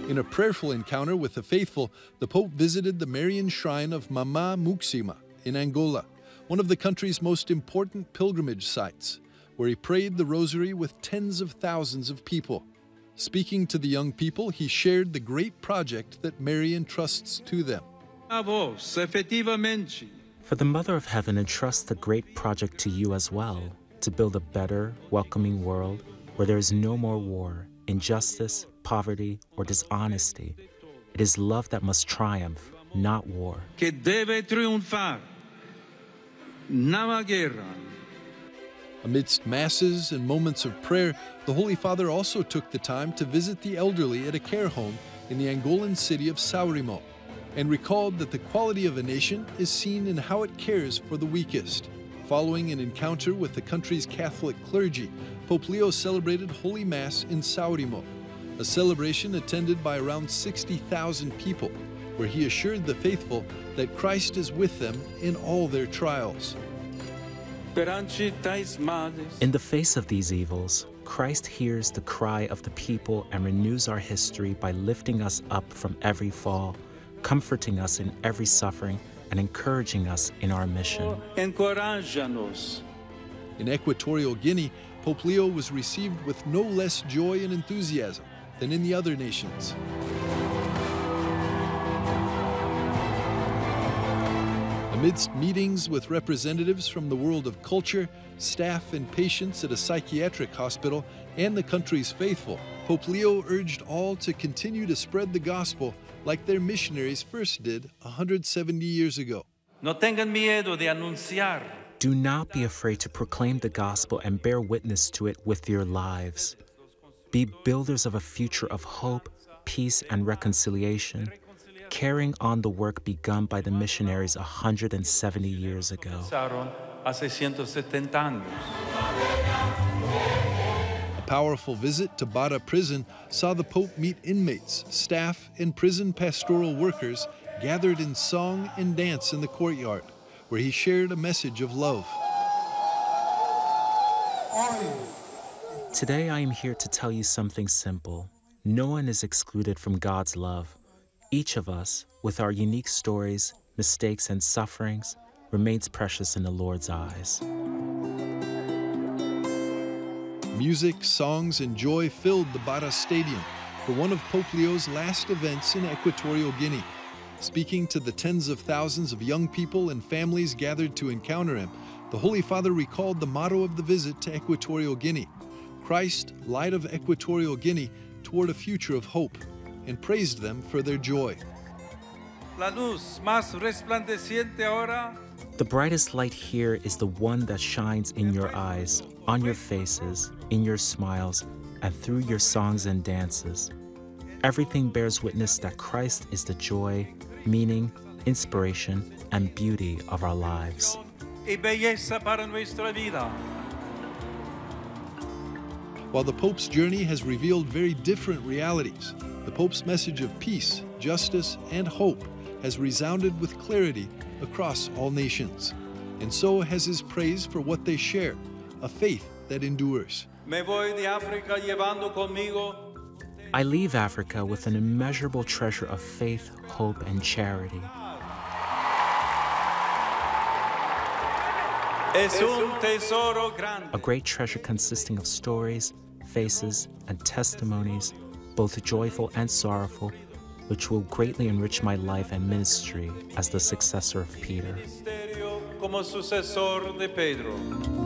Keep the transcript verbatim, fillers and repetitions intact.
In a prayerful encounter with the faithful, the Pope visited the Marian shrine of Mama Muxima in Angola, one of the country's most important pilgrimage sites, where he prayed the rosary with tens of thousands of people. Speaking to the young people, he shared the great project that Mary entrusts to them. For the Mother of Heaven entrusts the great project to you as well, to build a better, welcoming world where there is no more war, injustice, poverty, or dishonesty. It is love that must triumph, not war. Que debe triunfar, no la guerra. Amidst masses and moments of prayer, the Holy Father also took the time to visit the elderly at a care home in the Angolan city of Saurimo, and recalled that the quality of a nation is seen in how it cares for the weakest. Following an encounter with the country's Catholic clergy, Pope Leo celebrated Holy Mass in Saurimo, a celebration attended by around sixty thousand people, where he assured the faithful that Christ is with them in all their trials. In the face of these evils, Christ hears the cry of the people and renews our history by lifting us up from every fall, comforting us in every suffering, and encouraging us in our mission. Encoraja-nos. In Equatorial Guinea, Pope Leo was received with no less joy and enthusiasm than in the other nations. Amidst meetings with representatives from the world of culture, staff and patients at a psychiatric hospital, and the country's faithful, Pope Leo urged all to continue to spread the gospel like their missionaries first did one hundred seventy years ago. No tengan miedo de anunciar. Do not be afraid to proclaim the gospel and bear witness to it with your lives. Be builders of a future of hope, peace, and reconciliation, carrying on the work begun by the missionaries one hundred seventy years ago. A powerful visit to Bata prison saw the Pope meet inmates, staff, and prison pastoral workers gathered in song and dance in the courtyard, where he shared a message of love. Today I am here to tell you something simple. No one is excluded from God's love. Each of us, with our unique stories, mistakes, and sufferings, remains precious in the Lord's eyes. Music, songs, and joy filled the Bata Stadium for one of Pope Leo's last events in Equatorial Guinea. Speaking to the tens of thousands of young people and families gathered to encounter him, the Holy Father recalled the motto of the visit to Equatorial Guinea, Christ, light of Equatorial Guinea, toward a future of hope, and praised them for their joy. La luz más resplandeciente ahora. The brightest light here is the one that shines in your eyes, on your faces, in your smiles, and through your songs and dances. Everything bears witness that Christ is the joy, meaning, inspiration, and beauty of our lives. Y belleza para nuestra vida. While the Pope's journey has revealed very different realities, the Pope's message of peace, justice, and hope has resounded with clarity across all nations. And so has his praise for what they share, a faith that endures. Me voy de África llevando conmigo. I leave Africa with an immeasurable treasure of faith, hope, and charity. Es un tesoro grande. A great treasure consisting of stories, faces, and testimonies, both joyful and sorrowful, which will greatly enrich my life and ministry as the successor of Peter. Como sucesor de Pedro.